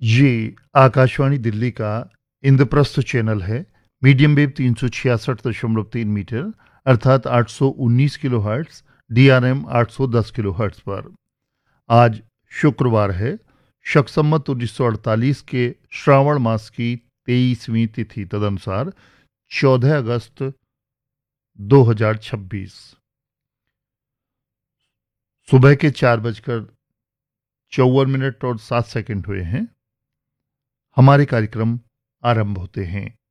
ये आकाशवाणी दिल्ली का इंद्रप्रस्थ चैनल है। मीडियम वेव 366.3 मीटर अर्थात 819 kilo hertz, DRM 810 kilo hertz पर। आज शुक्रवार है। शक संवत 1948 के श्रावण मास की 23वीं तिथि तदनुसार 14 अगस्त 2026। सुबह के 4:54 और 7 सेकंड हुए हैं। हमारे कार्यक्रम आरंभ होते हैं।